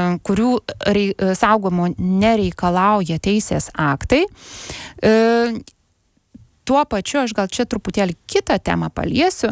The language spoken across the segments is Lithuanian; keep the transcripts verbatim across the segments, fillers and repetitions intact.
kurių rei, saugomo nereikalauja teisės aktai. Tuo pačiu, aš gal čia truputėlį kitą temą paliesiu,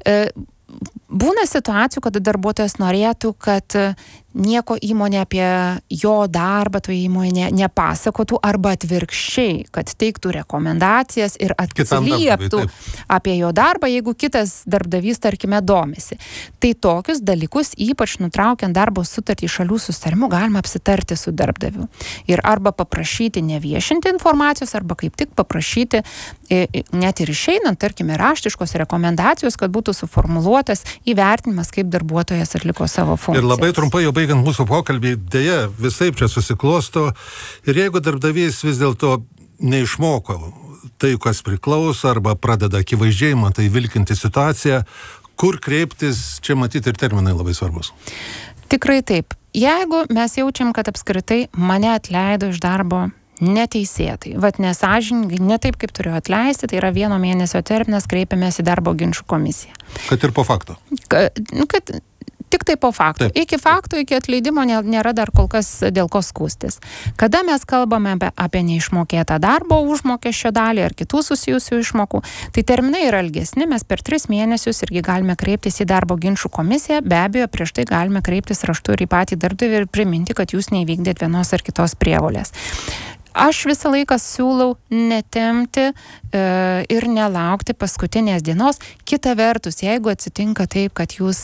būna situacijų, kada darbuotojas norėtų, kad nieko įmonė apie jo darbą toje įmonėje nepasakotų arba atvirkščiai, kad teiktų rekomendacijas ir atsilieptų apie jo darbą, jeigu kitas darbdavys, tarkime, domisi. Tai tokius dalykus, ypač nutraukiant darbo sutartį šalių susitarimu, galima apsitarti su darbdaviu. Ir arba paprašyti neviešinti informacijos, arba kaip tik paprašyti, net ir išeinant, tarkime, raštiškos rekomendacijos, kad būtų suformuluotas įvertinimas, kaip darbuotojas atliko savo funkcijas. Ir labai trumpai jau baigiant mūsų pokalbį, dėja, visaip čia susiklosto. Ir jeigu darbdavys vis dėlto neišmoko tai, kas priklauso, arba pradeda akivaizdžiai matai vilkinti situaciją, kur kreiptis, čia matyti ir terminai labai svarbus. Tikrai taip. Jeigu mes jaučiam, kad apskritai mane atleido iš darbo neteisėtai, vat nesąžiningai, ne taip, kaip turiu atleisti, tai yra vieno mėnesio terminas, kreipiamės į darbo ginčų komisiją. Kad ir po fakto? Ka, kad tik tai po fakto. Taip. Iki fakto, iki atleidimo nėra dar kol kas dėl ko skųstis. Kada mes kalbame apie, apie neišmokėtą darbo užmokesčio dalį ar kitų susijusių išmokų, tai terminai yra ilgesni, mes per tris mėnesius irgi galime kreiptis į darbo ginčų komisiją, be abejo, prieš tai galime kreiptis raštu ir į patį darbdavį ir priminti, kad jūs neįvykdėt vienos ar kitos prievolės. Aš visą laiką siūlau netemti e, ir nelaukti paskutinės dienos. Kita vertus, jeigu atsitinka taip, kad jūs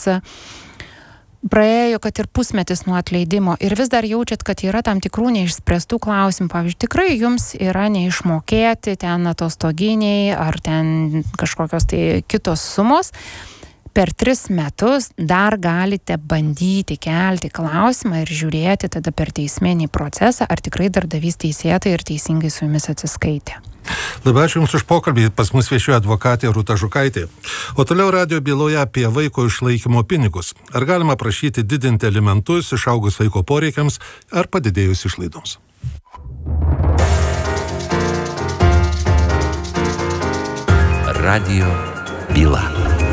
praėjo, kad ir pusmetis nuo atleidimo ir vis dar jaučiat, kad yra tam tikrų neišspręstų klausimų, pavyzdžiui, tikrai jums yra neišmokėti ten atostoginiai ar ten kažkokios tai kitos sumos, per tris metus dar galite bandyti kelti klausimą ir žiūrėti tada per teisminį procesą, ar tikrai darbdavys teisėtai ir teisingai su jumis atsiskaitė. Labai ačiū Jums už pokalbį. Pas mus viešėjo advokatė Rūta Žukaitė. O toliau radijo byloje apie vaiko išlaikymo pinigus. Ar galima prašyti didinti alimentus išaugus vaiko poreikiams ar padidėjus išlaidoms? Radijo byla.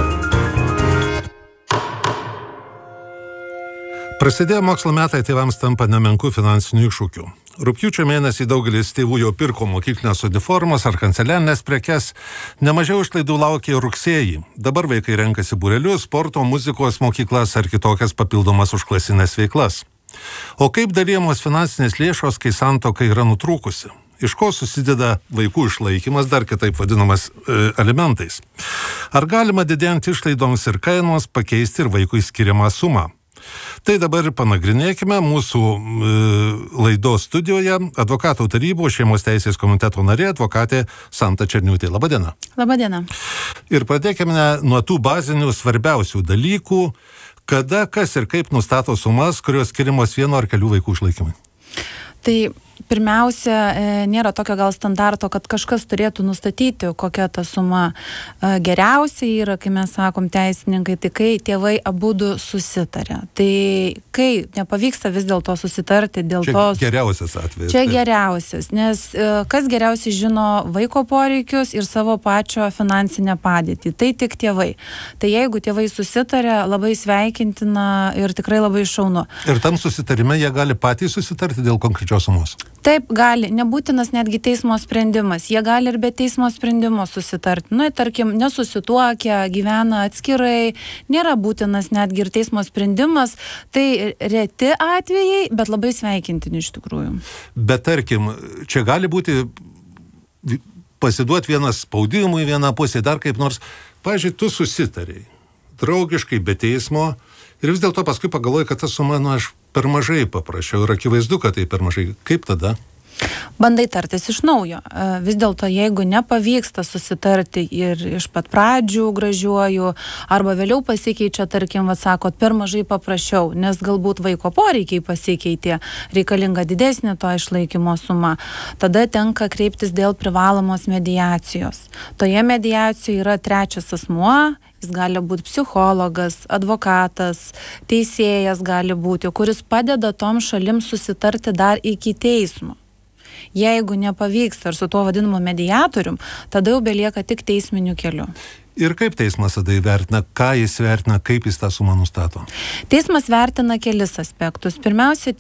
Prasidėjo mokslo metai, tėvams tampa nemenkų finansinių iššūkių. Rugpjūčio mėnesį daugelis tėvų jau pirko mokyklinės uniformas ar kanceliarinės prekes, nemažiau išlaidų laukia rugsėjį. Dabar vaikai renkasi būrelius, sporto, muzikos mokyklas ar kitokias papildomas užklasinės veiklas. O kaip dalijamos finansinės lėšos, kai santuoka yra nutrūkusi? Iš ko susideda vaikų išlaikymas, dar kitaip vadinamas e, alimentais? Ar galima didėjant išlaidoms ir kainos pakeisti ir vaikui skiriamą sumą? Tai dabar panagrinėkime mūsų e, laidos studijoje advokatų tarybos šeimos teisės komiteto narė advokatė Santa Černiūtė. Labadiena. Labadiena. Ir pradėkime nuo tų bazinių svarbiausių dalykų, kada, kas ir kaip nustato sumas, kurios skiriamos vieno ar kelių vaikų išlaikymui. Tai pirmiausia, nėra tokio gal standarto, kad kažkas turėtų nustatyti, kokia ta suma geriausia yra, kai mes sakom teisininkai, tai kai tėvai abudu susitarė. Tai kai nepavyksta vis dėlto susitarti dėl čia tos... geriausias atvejis. Čia geriausias, nes kas geriausiai žino vaiko poreikius ir savo pačio finansinę padėtį. Tai tik tėvai. Tai jeigu tėvai susitarė, labai sveikintina ir tikrai labai šaunu. Ir tam susitarime jie gali patys susitarti dėl konkrečios sumos. Taip, gali. Nebūtinas netgi teismo sprendimas. Jie gali ir be teismo sprendimo susitarti. Nu, tarkim, nesusituokę, gyvena atskirai, nėra būtinas netgi ir teismo sprendimas. Tai reti atvejai, bet labai sveikintini iš tikrųjų. Bet tarkim, čia gali būti pasiduoti vienas spaudimui, vieną pusę, dar kaip nors. Pavyzdžiui, tu susitariai, draugiškai, be teismo, ir vis dėlto paskui pagalvoji, kad ta suma, nu, aš per mažai paprašiau ir akivaizdu, kad tai per mažai. Kaip tada? Bandai tartis iš naujo. Vis dėlto, jeigu nepavyksta susitarti ir iš pat pradžių gražiuoju, arba vėliau pasikeičia, tarkim, va, sakot, per mažai paprašiau, nes galbūt vaiko poreikiai pasikeitė, reikalinga didesnė to išlaikymo suma, tada tenka kreiptis dėl privalomos mediacijos. Toje mediacijoje yra trečias asmuo. Jis gali būti psichologas, advokatas, teisėjas gali būti, kuris padeda tom šalim susitarti dar iki teismo. Jeigu nepavyksta ir su tuo vadinamu mediatorium, tada jau belieka tik teisminiu keliu. Ir kaip teismas tada įvertina, ką jis vertina, kaip jis tą sumą nustato? Teismas vertina kelis aspektus. Pirmiausia,